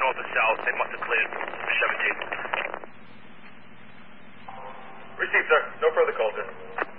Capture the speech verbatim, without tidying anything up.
north and south. They must have cleared seventeen. Received, sir. No further calls in.